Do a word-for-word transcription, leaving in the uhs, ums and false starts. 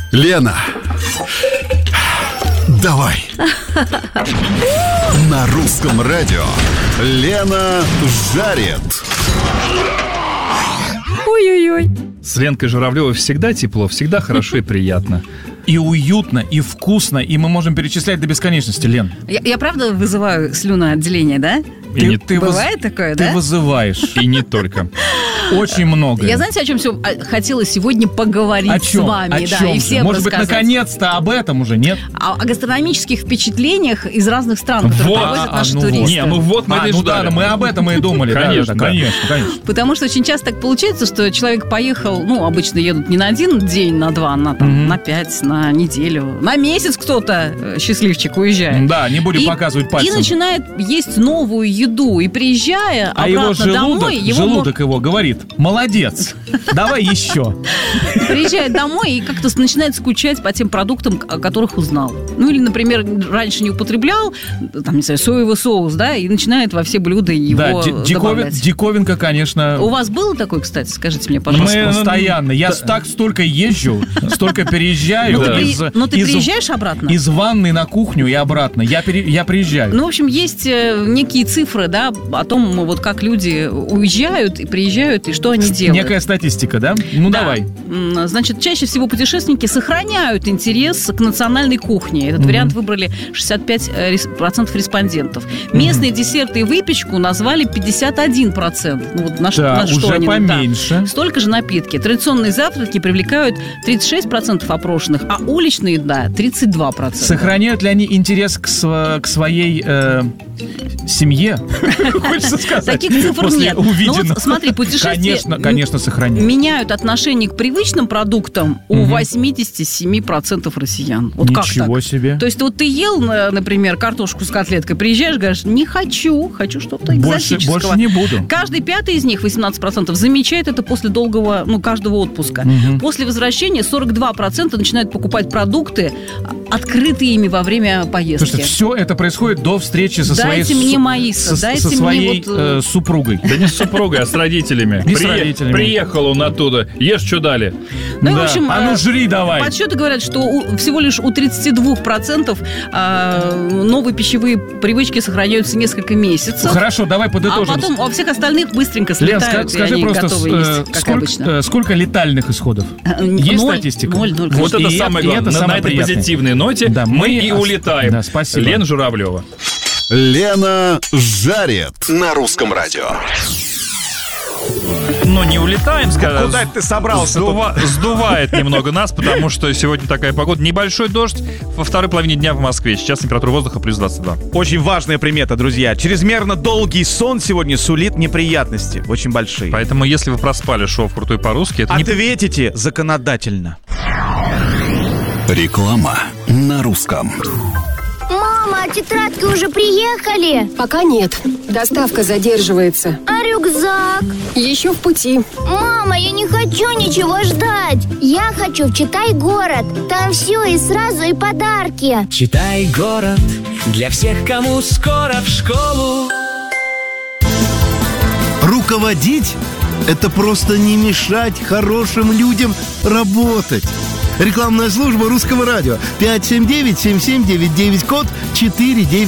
Лена, давай. На русском радио Лена жарит. Ой-ой-ой. С Ленкой Журавлевой всегда тепло, всегда хорошо и приятно. И уютно, и вкусно, и мы можем перечислять до бесконечности, Лен. Я, я правда вызываю слюноотделение, да? И не, ты Бывает выз... такое, ты да? Ты вызываешь. И не только. Очень много. Я, знаете, о чем все хотела сегодня поговорить о чем? с вами, о да, чем и всем Может рассказать. быть, наконец-то об этом уже, нет? О, о гастрономических впечатлениях из разных стран, которые Вот, привозят а, наши ну туристы. вот. Не, ну вот мы А, это и ну ждали. да, мы об этом и думали. Конечно, да, да, да. конечно, конечно. Потому что очень часто так получается, что человек поехал, ну, обычно едут не на один день, на два, на, там, Мгм. на пять, на неделю, на месяц кто-то, э, счастливчик, уезжает. Да, не будем И- показывать пальцем. И начинает есть новую еду. И приезжая А его обратно желудок, домой, его желудок его говорит: молодец, давай еще. мо- приезжает домой и как-то начинает скучать по тем продуктам, о которых узнал. Ну или, например, раньше не употреблял, там, не знаю, соевый соус, да, и начинает во все блюда его Да, ди- диковин- добавлять. диковинка, конечно. У вас было такое, кстати, скажите мне, пожалуйста? Мы постоянно. Я так столько езжу, столько переезжаю. Ну, ты, при- из, но ты из- приезжаешь обратно? Из ванной на кухню и обратно. Я, пере- я приезжаю. Ну, в общем, есть э, некие цифры, да, о том, вот как люди уезжают и приезжают, и что они делают. Некая статистика, да? Ну, Да. давай. М, Значит, чаще всего путешественники сохраняют интерес к национальной кухне. Этот Мгм. вариант выбрали шестьдесят пять процентов респондентов. Местные десерты и выпечку назвали пятьдесят один процент. Ну, вот на, ш- Да, на что уже они, да. поменьше. Столько же напитки. Традиционные завтраки привлекают тридцать шесть процентов опрошенных, а уличные, да, тридцать два процента. Сохраняют ли они интерес к, св- к своей э, семье? Хочется сказать. Таких цифр После нет. Ну увиденного. вот смотри, путешествия Конечно, конечно, сохраняют. меняют отношение к привычным продуктам у Мгм. восемьдесят семь процентов россиян. Вот как Ничего так? себе. То есть вот ты ел, на- например, картошку с котлеткой, приезжаешь, говоришь, не хочу, хочу что-то Больше, экзотического. больше не буду. Каждый пятый из них, восемнадцать процентов, замечает это после долгого, ну, каждого отпуска. Мгм. После возвращения сорок два процента начинают покупать продукты, открытые ими во время поездки. Слушайте, все это происходит до встречи со своей, Дайте мне су- маиса, со, дайте со мне своей вот, э, э, супругой. Да не с супругой, а с родителями. И с Прие- родителями. Приехал он оттуда. Ешь, что дали. Ну, и, в Да. общем, А ну э, жри давай. Подсчеты говорят, что у- всего лишь у тридцать два процента э, новые пищевые привычки сохраняются несколько месяцев. Хорошо, давай А подытожим. потом у всех остальных быстренько Лен, слетают, ска- скажи и они просто, готовы э, есть, как сколько, обычно. э, сколько летальных исходов? Э, Есть ноль, статистика? ноль, ноль, Вот И это это- самое и главное. это На- самое на этой приятное. позитивной ноте Да, мы мы и ос- улетаем. Да, спасибо. Лена Журавлева. Лена жарит. На русском радио. Ну, не улетаем, скажем. Куда ты собрался Сдува- Сдувает немного нас, потому что сегодня такая погода. Небольшой дождь во второй половине дня в Москве. Сейчас температура воздуха плюс двадцать два. Очень важная примета, друзья. Чрезмерно долгий сон сегодня сулит неприятности. Очень большие. Поэтому, если вы проспали шоу «Крутой по-русски», это не... Ответите законодательно. Реклама на русском. Мама, а тетрадки уже приехали? Пока нет. Доставка задерживается. А рюкзак? Еще в пути. Мама, я не хочу ничего ждать. Я хочу в Читай-город. Там все и сразу, и подарки. Читай город для всех, кому скоро в школу. Руководить – это просто не мешать хорошим людям работать. Рекламная служба Русского радио. пять семь девять семь семь девять девять, код четыре девять.